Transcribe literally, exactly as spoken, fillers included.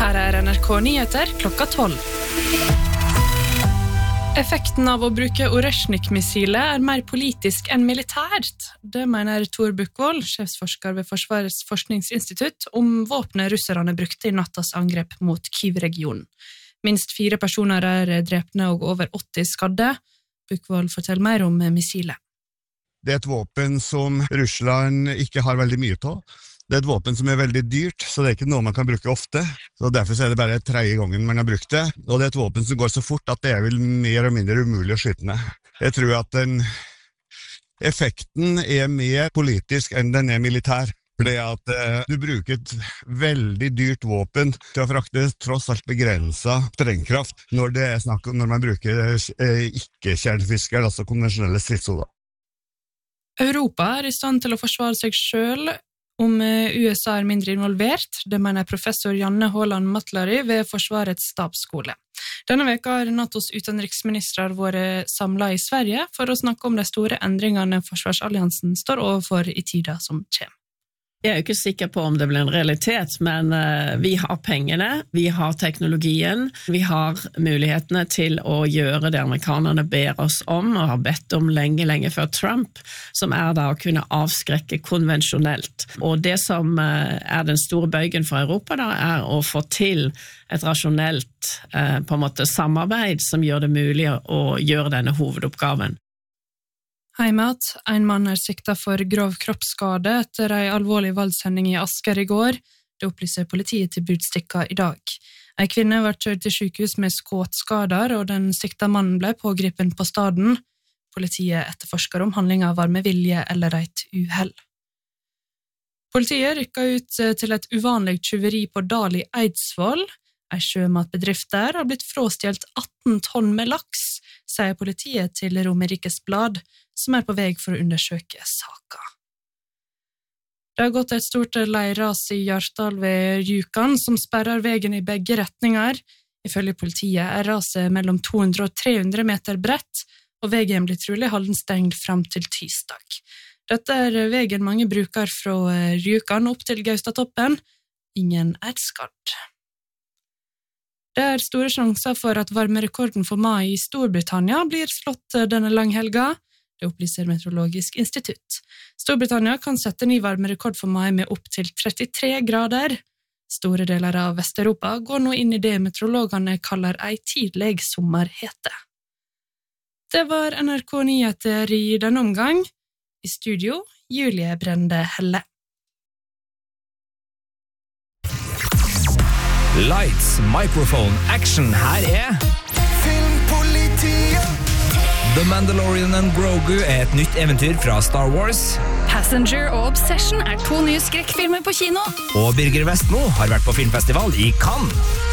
Her er N R K Nyheter klokka tolv. Effekten av å bruke Oreshnik-missilet er mer politisk enn militært. Det mener Tor Bukkvold, sjefsforsker ved Forsvarets forskningsinstitutt, om våpnet russerne brukte i nattas angrep mot Kyiv-regionen. Minst fire personer er drepne og over åtti skadde. Bukkvold forteller mer om missilet. Det er et våpen som Russland ikke har veldig mye av. Det er et våpen som er veldig dyrt, så det er ikke noe man kan bruke ofte. Så derfor er det bare tredje gangen man har brukt det. Og det er et våpen som går så fort at det er vel mer og mindre umulig å skyte med. Jeg tror at den effekten er mer politisk enn den er militær. Fordi at eh, du bruker et veldig dyrt våpen til å frakte tross alt begrenset sprengkraft når det er snakk om når man bruker eh, ikke-kjernefisker, altså konvensjonelle stridshoder. Europa er i stand til å forsvare seg selv om U S A er mindre involvert. Det mener professor Janne Håland Matlary ved Forsvarets stabsskole. Denne veka har NATOs utenriksminister vært samlet i Sverige for å snakke om de store endringene forsvarsalliansen står overfor i tida som kommer. Jeg er jo ikke sikker på om det blir en realitet, men uh, vi har pengene, vi har teknologien, vi har mulighetene til å gjøre det amerikanerne ber oss om, og har bedt om lenge, lenge før Trump, som er da å kunne avskrekke konvensjonelt. Og det som uh, er den store bøygen for Europa da, er å få til et rasjonelt uh, på en måte samarbeid som gjør det mulig å gjøre denne hovedoppgaven. Heimat, en mann er siktet for grov kroppsskade etter en alvorlig voldshending i Asker i går. Det opplyser politiet til Budstikka i dag. En kvinne var kjørt til sykehus med skuddskader, og den sikta mannen ble pågripen på staden. Politiet etterforsker om handlingen var med vilje eller et uhell. Politiet rykket ut til et uvanlig tyveri på Dal i Eidsvoll. En sjømatbedrift der har blitt frastjålet atten tonn med laks, sier politiet til Romerikes Blad, som er på vei for å undersøke saka. Det har gått et stort leirras i Hjartdal ved Rjukan, som sperrer veien i begge retninger. Ifølge politiet er raset mellom to hundre og tre hundre meter bredt, og veien blir trolig holden stengt frem til tirsdag. Dette er veien mange bruker fra Rjukan opp til Gaustatoppen. Ingen er skadd. Det er store sjanser for at varmerekorden for mai i Storbritannia blir slått denne langhelga. Det opplyser Meteorologisk institutt. Storbritannia kan sette ny varmerekord for mai med opp til trettitre grader. Store deler av Vest-Europa går nå inn i det meteorologene kaller ei tidlig sommerhete. Det var N R K Nyheter i denne omgang. I studio, Julie Brende Helle. Lights, microphone, action, her er Filmpolitiet. The Mandalorian and Grogu er et nytt eventyr fra Star Wars. Passenger og Obsession er to nye skrekkfilmer på kino. Og Birger Vestmo har vært på filmfestival i Cannes.